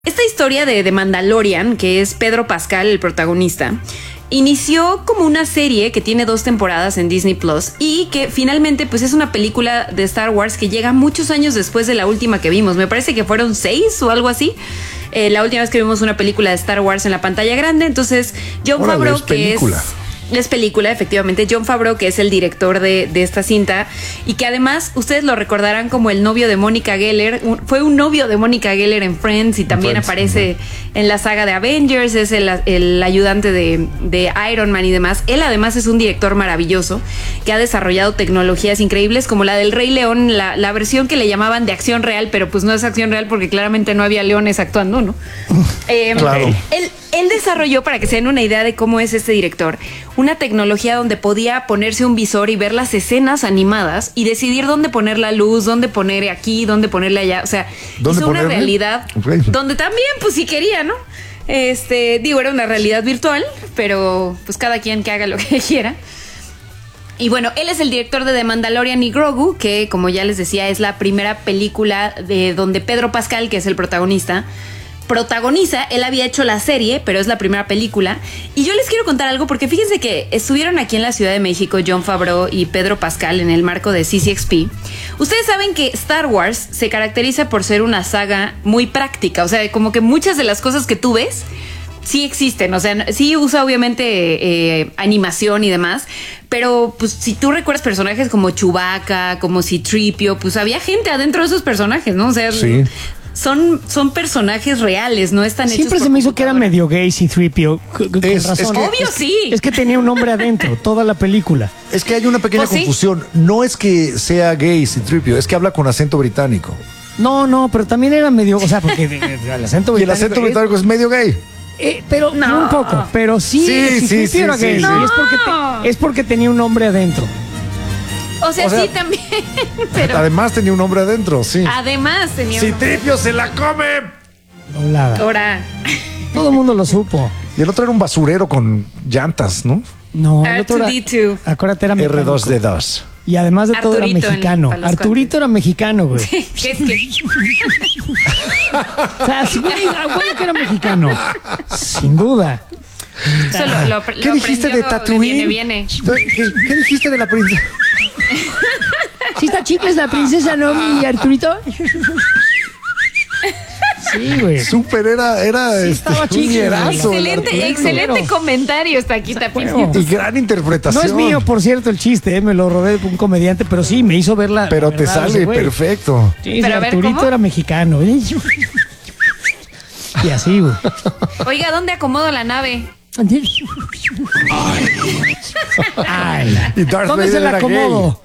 Esta historia de Mandalorian, que es Pedro Pascal, el protagonista, inició como una serie que tiene 2 temporadas en Disney Plus y que finalmente pues es una película de Star Wars que llega muchos años después de la última que vimos. Me parece que fueron 6 o algo así. La última vez que vimos una película de Star Wars en la pantalla grande. Entonces, Jon Favreau, que es película, efectivamente. Jon Favreau, que es el director de esta cinta y que además ustedes lo recordarán como el novio de Mónica Geller. Fue un novio de Mónica Geller en Friends y también aparece en la saga de Avengers. Es el ayudante de Iron Man y demás. Él además es un director maravilloso que ha desarrollado tecnologías increíbles como la del Rey León, la versión que le llamaban de acción real, pero pues no es acción real porque claramente no había leones actuando, ¿no? Claro. Él desarrolló, para que se den una idea de cómo es este director, una tecnología donde podía ponerse un visor y ver las escenas y decidir dónde poner la luz, dónde poner aquí, dónde ponerle allá. O sea, hizo una realidad donde también, pues si quería, ¿no? Era una realidad virtual, pero pues cada quien que haga lo que quiera. Y bueno, él es el director de The Mandalorian y Grogu, que como ya les decía, es la primera película de donde Pedro Pascal, que es el protagonista, protagoniza. Él había hecho la serie, pero es la primera película. Y yo les quiero contar algo porque fíjense que estuvieron aquí en la Ciudad de México Jon Favreau y Pedro Pascal en el marco de CCXP. Ustedes saben que Star Wars se caracteriza por ser una saga muy práctica, o sea, como que muchas de las cosas que tú ves sí existen, o sea, sí usa obviamente animación y demás, pero pues si tú recuerdas personajes como Chewbacca, como C-3PO, pues había gente adentro de esos personajes, ¿no? O sea, sí. Son personajes reales, no están hechos. Siempre se me hizo que era medio gay C-3PO. Obvio, sí. Es que tenía un hombre adentro, toda la pelíula. Es que hay una pequeña confusión. No es que sea gay C-3PO, es que habla con acento británico. No, pero también era medio, o sea, porque el acento británico. Y el acento británico es medio gay. Pero no un poco, pero sí era gay. Sí. No. Es porque tenía un hombre adentro. O sea, sí también, pero... Además tenía un hombre adentro, sí. Además tenía un hombre. ¡C-3PO se la come! Ahora. Todo el mundo lo supo. Y el otro era un basurero con llantas, ¿no? No, el otro era... Acuérdate, era mecánico. R2D2. Y además de todo era mexicano. Arturito era mexicano, güey. ¿Qué es que? O sea, güey que era mexicano. Sin duda. ¿Qué dijiste de Tatooine? Viene. ¿Qué dijiste de la princesa? ¿Sí está chicles la princesa, no, mi Arturito? Sí, güey. Súper, era estaba chiquerazo. Excelente comentario está aquí, Tapino. Y gran interpretación. No es mío, por cierto, el chiste, me lo robé de un comediante, pero sí, me hizo verla. Pero te sale perfecto. Sí, pero Arturito era mexicano. Y así, güey. Oiga, ¿dónde acomodo la nave? Ay. Y Darth ¿Dónde Vader se la era acomodo?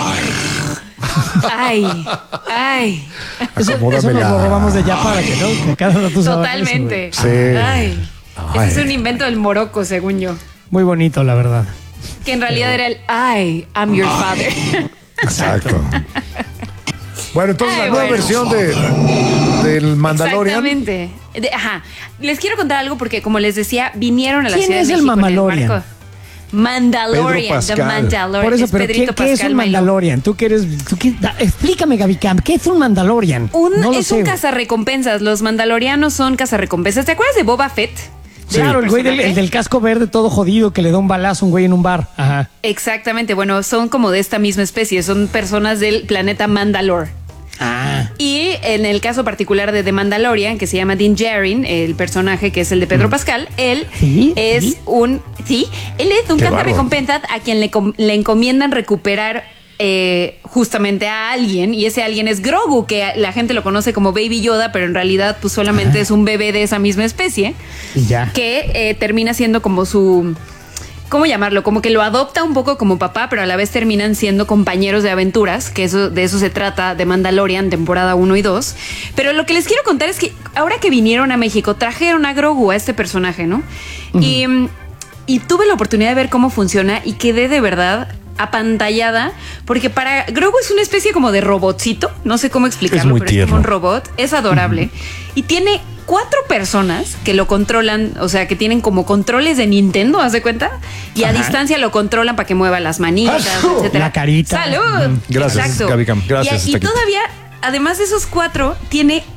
Ay. Eso nos lo robamos de Yapara, que no, que cada rato totalmente. Sí. Ay. Ese es un invento del Morocco, según yo. Muy bonito, la verdad. Que en realidad era el I'm your father. Exacto. Bueno, entonces la nueva versión del Mandalorian. Exactamente. Les quiero contar algo porque, como les decía, vinieron a la Ciudad de México. ¿Quién es el Mandalorian? Mandalorian, The Mandalorian. Por eso, pero ¿qué es un Mandalorian? Explícame, Gaby Camp, ¿qué es un Mandalorian? Es un cazarrecompensas. Los mandalorianos son cazarrecompensas. ¿Te acuerdas de Boba Fett? Claro, el güey del casco verde todo jodido que le da un balazo a un güey en un bar. Ajá. Exactamente, bueno, son como de esta misma especie. Son personas del planeta Mandalore. Y en el caso particular de The Mandalorian, que se llama Din Djarin, el personaje que es el de Pedro Pascal, él es un cazarrecompensas a quien le encomiendan recuperar justamente a alguien, y ese alguien es Grogu, que la gente lo conoce como Baby Yoda, pero en realidad pues solamente es un bebé de esa misma especie, que termina siendo como su... ¿Cómo llamarlo? Como que lo adopta un poco como papá, pero a la vez terminan siendo compañeros de aventuras, que de eso se trata de Mandalorian, temporada 1 y 2. Pero lo que les quiero contar es que ahora que vinieron a México, trajeron a Grogu, a este personaje, ¿no? Y tuve la oportunidad de ver cómo funciona y quedé de verdad apantallada, porque para Grogu es una especie como de robotcito, no sé cómo explicarlo, pero es como un robot, es adorable, y tiene 4 personas que lo controlan, o sea, que tienen como controles de Nintendo, ¿haz de cuenta? Y a distancia lo controlan para que mueva las manitas, etcétera. La carita. ¡Salud! Gracias, Gaby Camp. Gracias. Y todavía, además de esos 4, tiene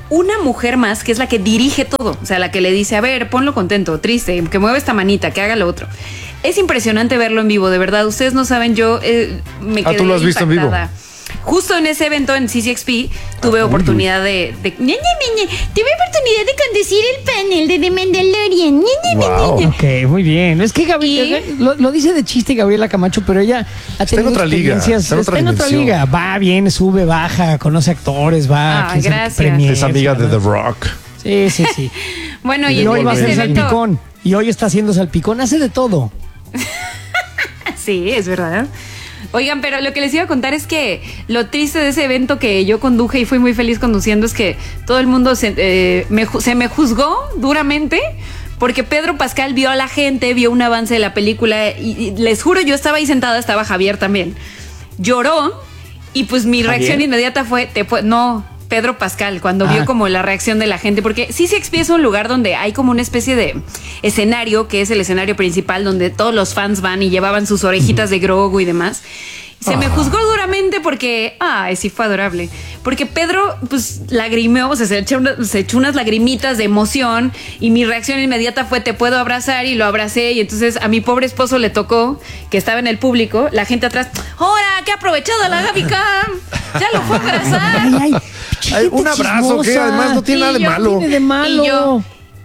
una mujer más que es la que dirige todo, o sea, la que le dice, a ver, ponlo contento, triste, que mueva esta manita, que haga lo otro. Es impresionante verlo en vivo, de verdad. Ustedes no saben, yo me quedé ¿tú lo has visto en vivo? Justo en ese evento en CCXP tuve oportunidad de tuve oportunidad de conducir el panel de The Mandalorian. Wow. Ok, muy bien. Es que Gabriela lo dice de chiste Gabriela Camacho, pero ella ha tenido experiencias. Está en otra liga. Va, viene, sube, baja, conoce actores, va. Gracias. Es amiga de The Rock. Sí. Bueno, y hoy va a hacer salpicón. Y hoy está haciendo salpicón. Hace de todo. Sí, es verdad. Oigan, pero lo que les iba a contar es que lo triste de ese evento que yo conduje y fui muy feliz conduciendo es que todo el mundo se me juzgó duramente porque Pedro Pascal vio a la gente, vio un avance de la película y les juro, yo estaba ahí sentada, estaba Javier también. Lloró y pues mi reacción inmediata fue, Pedro Pascal, cuando vio como la reacción de la gente, porque CCXP es un lugar donde hay como una especie de escenario, que es el escenario principal, donde todos los fans van y llevaban sus orejitas de Grogu y demás. Se me juzgó duramente porque, sí fue adorable, porque Pedro pues lagrimeó, o sea, se echó unas lagrimitas de emoción y mi reacción inmediata fue, te puedo abrazar, y lo abracé, y entonces a mi pobre esposo le tocó, que estaba en el público, la gente atrás, ¡ahora, qué aprovechado la Gaby Cam! ¡Ya lo fue a abrazar! Hay un abrazo que además no tiene nada de malo. ¿Qué tiene de malo?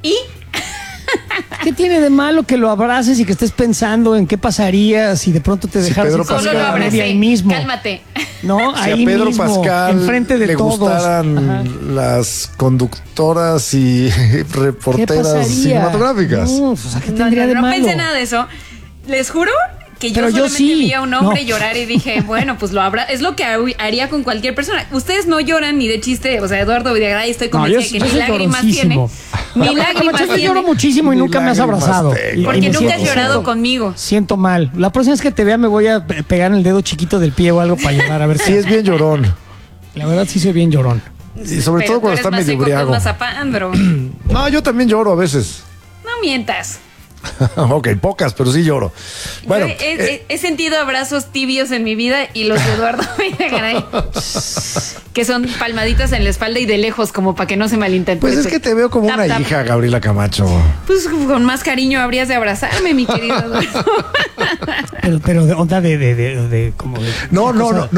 ¿Qué tiene de malo que lo abraces y que estés pensando en qué pasaría si de pronto te dejaras Pedro Pascal, solo lo abracé, ahí mismo? Cálmate. No, si ahí a Pedro mismo, Pascal enfrente de le todos. gustaran las conductoras y reporteras cinematográficas. No, o sea, ¿qué tendría de no malo? pensé nada de eso. Les juro que yo solamente vi a un hombre llorar y dije, bueno, pues es lo que haría con cualquier persona. Ustedes no lloran ni de chiste, o sea, Eduardo Villagrán, estoy convencida que ni lágrimas tiene. Ni lágrimas tiene. Yo lloro muchísimo y nunca me has abrazado. Porque nunca has llorado conmigo. Siento mal. La próxima vez que te vea me voy a pegar en el dedo chiquito del pie o algo para llorar, a ver. Sí, es bien llorón. La verdad sí soy bien llorón. Y sobre todo cuando está medio briago. No, yo también lloro a veces. No mientas. Ok, pocas, pero sí lloro. Bueno, he sentido abrazos tibios en mi vida y los de Eduardo Villagrán, que son palmaditas en la espalda y de lejos, como para que no se malinterprete. Pues es que te veo como una hija, Gabriela Camacho. Pues con más cariño habrías de abrazarme, mi querido Eduardo. pero de onda de como de no,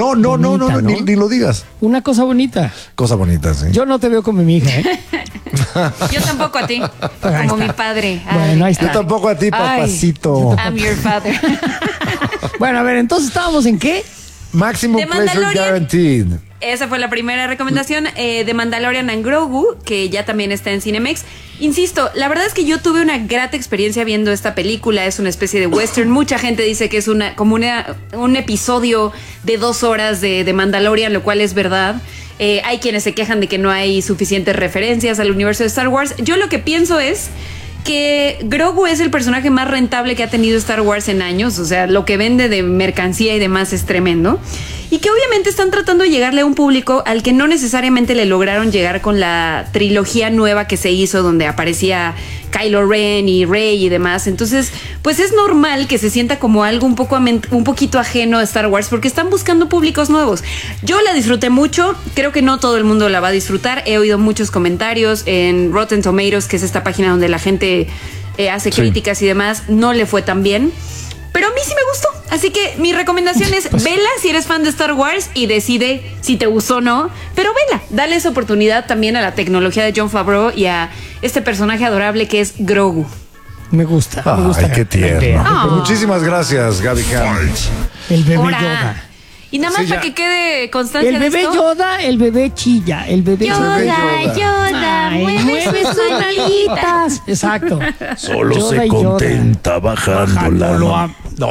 ni lo digas. Una cosa bonita. Cosa bonita, sí. Yo no te veo como mi hija, ¿eh? Yo tampoco a ti, como mi padre. Bueno, ahí está. Yo tampoco a ti, papacito. I'm your father. Bueno, a ver, entonces estábamos en ¿qué? Maximum Pleasure Guaranteed. Esa fue la primera recomendación de Mandalorian and Grogu, que ya también está en Cinemex. Insisto, la verdad es que yo tuve una grata experiencia viendo esta película. Es una especie de western. Mucha gente dice que es como un episodio de 2 horas de Mandalorian, lo cual es verdad. Hay quienes se quejan de que no hay suficientes referencias al universo de Star Wars. Yo lo que pienso es que Grogu es el personaje más rentable que ha tenido Star Wars en años. O sea, lo que vende de mercancía y demás es tremendo. Y que obviamente están tratando de llegarle a un público al que no necesariamente le lograron llegar con la trilogía nueva que se hizo, donde aparecía Kylo Ren y Rey y demás. Entonces, pues es normal que se sienta como algo un poquito ajeno a Star Wars, porque están buscando públicos nuevos. Yo la disfruté mucho, creo que no todo el mundo la va a disfrutar. He oído muchos comentarios en Rotten Tomatoes, que es esta página donde la gente hace críticas y demás. No le fue tan bien, pero a mí sí me gustó. Así que mi recomendación es vela si eres fan de Star Wars y decide si te gustó o no. Pero vela, dale esa oportunidad también a la tecnología de Jon Favreau y a este personaje adorable que es Grogu. Me gusta. Ay, qué tierno. Pues muchísimas gracias, Gaby Cam. El bebé Yoda. Y nada más para que quede constancia el bebé de esto. Yoda, el bebé chilla, el bebé Yoda, mueve sus nalguitas. Exacto. Solo Yoda se y contenta bajándola.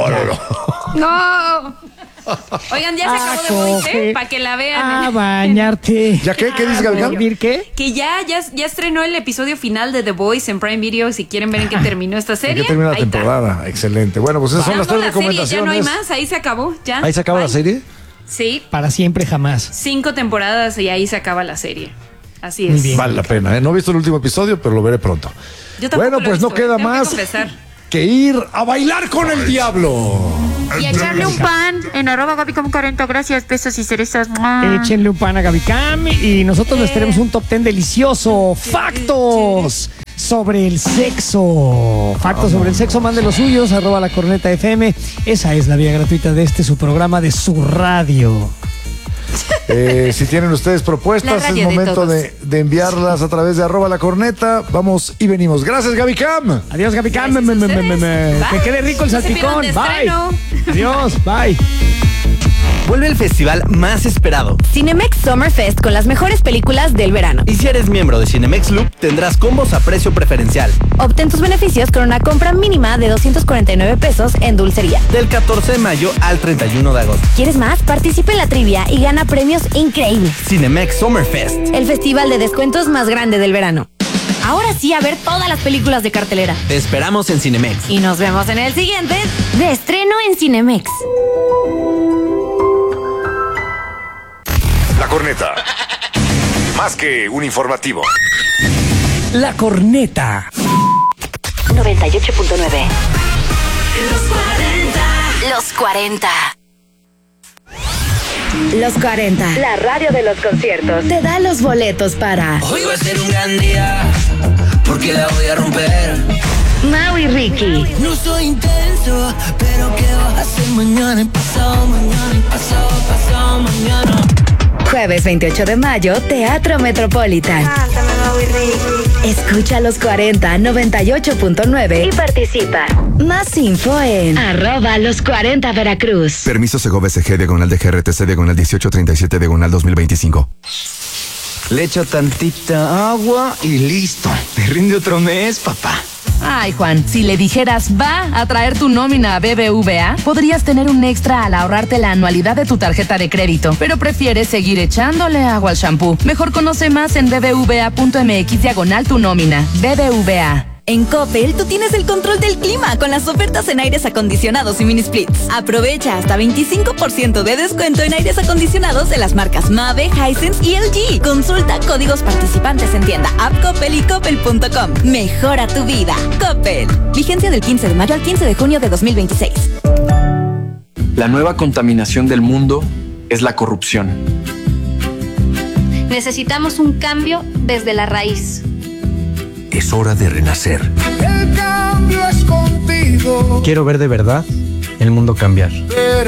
No. Oigan, ya se acabó de Voice, para que la vean. A bañarte. ¿Ya qué? ¿Qué dices, Gaby Cam? ¿Qué? Que ya estrenó el episodio final de The Voice en Prime Video. Si quieren ver en qué terminó esta serie. ¿En qué termina la ahí temporada? está. Excelente. Bueno, pues esas son las 3 la recomendaciones. Serie, ya no hay más, ahí se acabó. Ya. ¿Ahí se acaba la serie? Sí. Para siempre, jamás. 5 temporadas y ahí se acaba la serie. Así es. Muy bien. Vale la pena, ¿eh? No he visto el último episodio, pero lo veré pronto. Yo tampoco bueno, lo he pues visto, no queda tengo más que que ir a bailar con el diablo. Y echarle un pan en @GabyCam40. Gracias, besos y cerezas. Échenle un pan a GabyCam y nosotros les tenemos un top 10 delicioso. Factos sobre el sexo. Factos sobre el sexo, mande los suyos, @LaCornetaFM. Esa es la vía gratuita de su programa de su radio. Si tienen ustedes propuestas, es momento de enviarlas a través de @LaCorneta. Vamos y venimos. Gracias, GabyCam. Adiós, GabyCam. Que quede rico el salpicón. Bye. Adiós, bye. Vuelve el festival más esperado, Cinemex Summer Fest, con las mejores películas del verano. Y si eres miembro de Cinemex Loop, tendrás combos a precio preferencial. Obtén tus beneficios con una compra mínima de 249 pesos en dulcería. Del 14 de mayo al 31 de agosto. ¿Quieres más? Participa en la trivia y gana premios increíbles. Cinemex Summer Fest, el festival de descuentos más grande del verano. Ahora sí, a ver todas las películas de cartelera. Te esperamos en Cinemex. Y nos vemos en el siguiente de estreno en Cinemex. La Corneta. Más que un informativo. La Corneta. 98.9. Los 40. Los 40. La radio de los conciertos. Te da los boletos para Hoy va a ser un gran día, porque la voy a romper. Mau y Ricky. No soy intenso, pero ¿qué vas a hacer mañana y pasado mañana? Jueves 28 de mayo, Teatro Metropolitan. Escucha los 40 98.9 y participa. Más info en @los40 Veracruz. Permiso Segovia SG /DGRTC /1837 /2025. Le echo tantita agua y listo. Me rinde otro mes, papá. Ay, Juan, si le dijeras va a traer tu nómina a BBVA, podrías tener un extra al ahorrarte la anualidad de tu tarjeta de crédito, pero prefieres seguir echándole agua al shampoo. Mejor conoce más en bbva.mx/tu nómina. BBVA. En Coppel, tú tienes el control del clima con las ofertas en aires acondicionados y mini splits. Aprovecha hasta 25% de descuento en aires acondicionados de las marcas Mave, Hisense y LG. Consulta códigos participantes en tienda, app Coppel y coppel.com. Mejora tu vida. Coppel. Vigencia del 15 de mayo al 15 de junio de 2026. La nueva contaminación del mundo es la corrupción. Necesitamos un cambio desde la raíz. Es hora de renacer. El cambio es contigo. Quiero ver de verdad el mundo cambiar.